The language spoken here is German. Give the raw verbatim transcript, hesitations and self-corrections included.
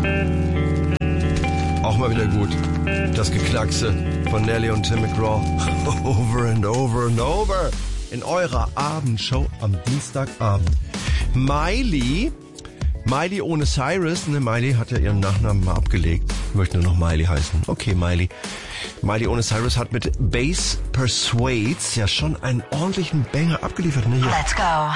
Auch mal wieder gut. Das Geknackse von Nelly und Tim McGraw. Over and over and over. In eurer Abendshow am Dienstagabend. Miley, Miley ohne Cyrus. Ne, Miley hat ja ihren Nachnamen mal abgelegt. Ich möchte nur noch Miley heißen. Okay, Miley. Miley ohne Cyrus hat mit Bass Persuades ja schon einen ordentlichen Banger abgeliefert. Ne? Let's go.